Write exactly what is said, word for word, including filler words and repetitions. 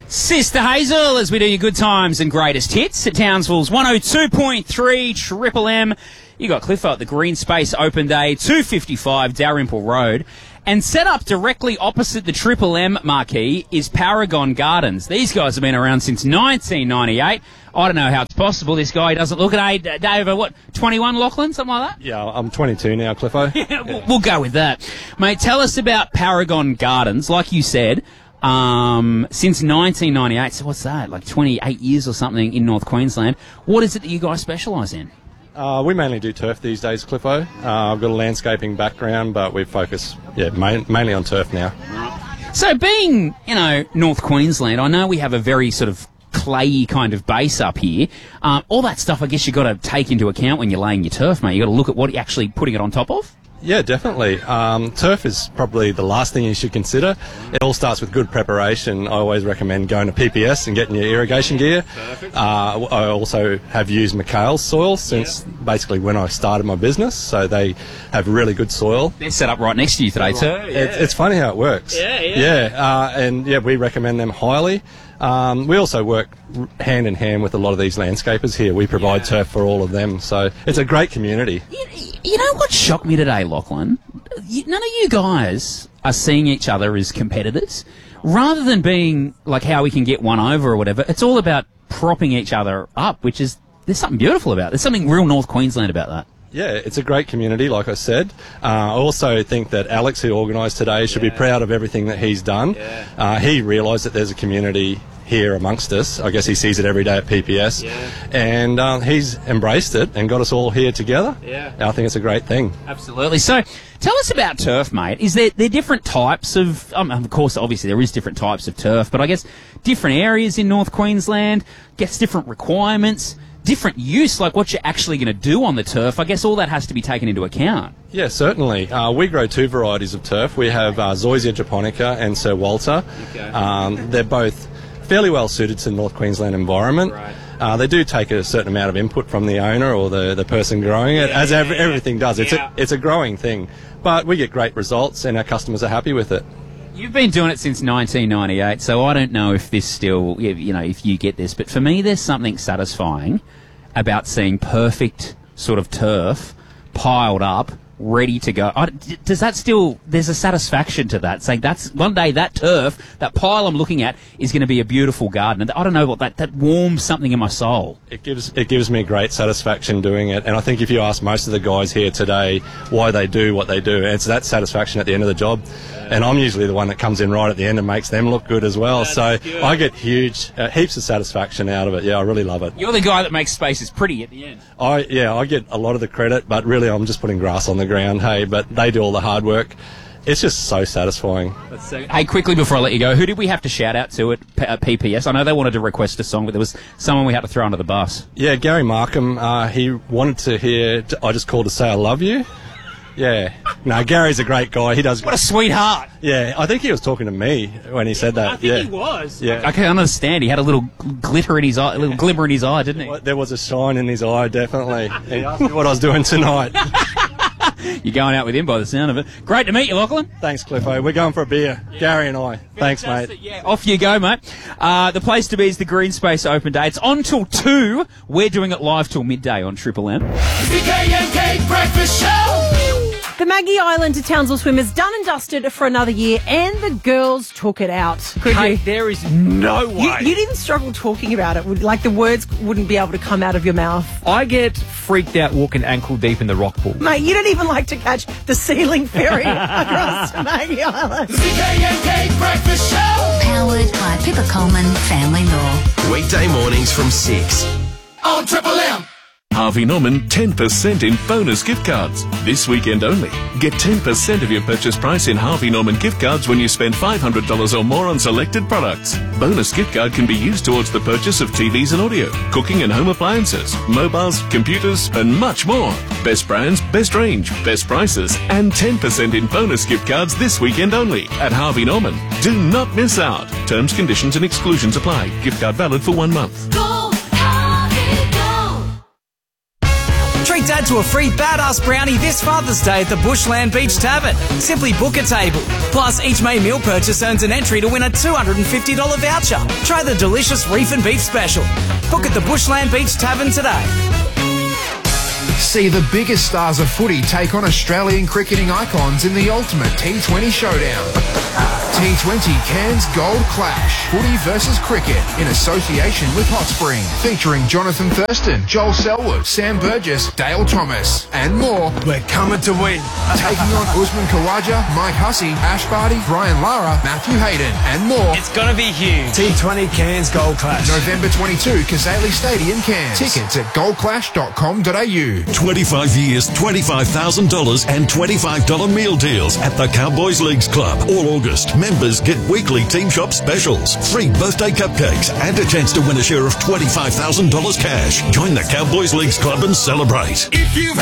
Sister Hazel, as we do your good times and greatest hits at Townsville's one oh two point three Triple M. You got Cliffo at the Green Space Open Day, two fifty-five Dalrymple Road. And set up directly opposite the Triple M marquee is Paragon Gardens. These guys have been around since nineteen ninety-eight. I don't know how it's possible. This guy doesn't look at age, Dave, what, twenty-one, Lachlan, something like that? Yeah, I'm twenty-two now, Cliffo. Yeah, we'll, we'll go with that. Mate, tell us about Paragon Gardens. Like you said, um, since nineteen ninety-eight, so what's that, like twenty-eight years or something in North Queensland. What is it that you guys specialise in? Uh, we mainly do turf these days, Cliffo. Uh, I've got a landscaping background, but we focus yeah, main, mainly on turf now. So being, you know, North Queensland, I know we have a very sort of clayey kind of base up here. Um, all that stuff, I guess you've got to take into account when you're laying your turf, mate. You've got to look at what you're actually putting it on top of. Yeah, definitely. Um, turf is probably the last thing you should consider. It all starts with good preparation. I always recommend going to P P S and getting your irrigation gear. Uh, I also have used McHale's soil since yeah. basically when I started my business, so they have really good soil. They're set up right next to you today too. Yeah. It, it's funny how it works. Yeah, yeah. Yeah, uh, and yeah, we recommend them highly. Um, we also work hand in hand with a lot of these landscapers here. We provide yeah. turf for all of them, so it's a great community. You, you know what shocked me today, Lachlan? You, none of you guys are seeing each other as competitors. Rather than being like how we can get one over or whatever, it's all about propping each other up, which is, there's something beautiful about it. There's something real North Queensland about that. Yeah, it's a great community, like I said. Uh, I also think that Alex, who organised today, should yeah. be proud of everything that he's done. Yeah. Uh, he realised that there's a community here amongst us. I guess he sees it every day at P P S. Yeah. And uh, he's embraced it and got us all here together. Yeah. I think it's a great thing. Absolutely. So tell us about turf, mate. Is there, there different types of, um, of course, obviously there is different types of turf, but I guess different areas in North Queensland gets different requirements, different use, like what you're actually going to do on the turf. I guess all that has to be taken into account. Yeah, certainly. Uh, we grow two varieties of turf. We have uh, Zoysia japonica and Sir Walter. Okay. Um, they're both fairly well suited to the North Queensland environment. Right. Uh, they do take a certain amount of input from the owner or the, the person growing it, yeah, as ev- everything does. It's, yeah. a, it's a growing thing. But we get great results and our customers are happy with it. You've been doing it since nineteen ninety-eight, so I don't know if this still, you know, if you get this, but for me there's something satisfying about seeing perfect sort of turf piled up, ready to go. I, does that still, there's a satisfaction to that, saying that's one day that turf, that pile I'm looking at is going to be a beautiful garden. And I don't know what that, that warms something in my soul. It gives, it gives me great satisfaction doing it. And I think if you ask most of the guys here today why they do what they do, it's that satisfaction at the end of the job. And I'm usually the one that comes in right at the end and makes them look good as well. That's so good. I get huge, uh, heaps of satisfaction out of it. Yeah, I really love it. You're the guy that makes spaces pretty at the end. I Yeah, I get a lot of the credit, but really I'm just putting grass on the ground, hey, but they do all the hard work. It's just so satisfying. So, hey, quickly before I let you go, who did we have to shout out to at P- uh, P P S? I know they wanted to request a song, but there was someone we had to throw under the bus. Yeah, Gary Markham, uh, he wanted to hear, I just called to say I love you. Yeah. No, Gary's a great guy. He does. What a sweetheart. Yeah, I think he was talking to me when he said that. I think yeah. he was. Yeah. I can understand. He had a little glitter in his eye, a little glimmer in his eye, didn't he? There was a shine in his eye, definitely. He asked me what I was doing tonight. You're going out with him by the sound of it. Great to meet you, Lachlan. Thanks, Cliffo. We're going for a beer. Yeah. Gary and I. Fantastic. Thanks, mate. Yeah, off you go, mate. Uh, the place to be is the Green Space Open Day. It's on till two. We're doing it live till midday on Triple M. The K M K Breakfast Show. The Maggie Island to Townsville Swimmers done and dusted for another year, and the girls took it out. Could hey, you? There is no way. You, you'd even struggle talking about it. Like the words wouldn't be able to come out of your mouth. I get freaked out walking ankle deep in the rock pool. Mate, you don't even like to catch the ceiling ferry across to Maggie Island. The K M K Breakfast Show. Powered by Pippa Coleman Family Law. Weekday mornings from six. On Triple M. Harvey Norman ten percent in bonus gift cards. This weekend only. Get ten percent of your purchase price in Harvey Norman gift cards when you spend five hundred dollars or more on selected products. Bonus gift card can be used towards the purchase of T Vs and audio, cooking and home appliances, mobiles, computers, and much more. Best brands, best range, best prices, and ten percent in bonus gift cards this weekend only at Harvey Norman. Do not miss out. Terms, conditions, and exclusions apply. Gift card valid for one month. Go, Harvey, go. Treat Dad to a free Badass Brownie this Father's Day at the Bushland Beach Tavern. Simply book a table. Plus, each May meal purchase earns an entry to win a two hundred fifty dollars voucher. Try the delicious Reef and Beef Special. Book at the Bushland Beach Tavern today. See the biggest stars of footy take on Australian cricketing icons in the ultimate T twenty showdown. T twenty Cairns Gold Clash. Footy versus cricket in association with Hot Spring. Featuring Jonathan Thurston, Joel Selwood, Sam Burgess, Dale Thomas, and more. We're coming to win. Taking on Usman Khawaja, Mike Hussey, Ash Barty, Brian Lara, Matthew Hayden, and more. It's gonna be huge. T twenty Cairns Gold Clash. November twenty-second, Kazali Stadium, Cairns. Tickets at gold clash dot com dot a u. twenty-five years, twenty-five thousand dollars and twenty-five dollars meal deals at the Cowboys Leagues Club. All August, members get weekly Team Shop specials, free birthday cupcakes, and a chance to win a share of twenty-five thousand dollars cash. Join the Cowboys Leagues Club and celebrate. If you've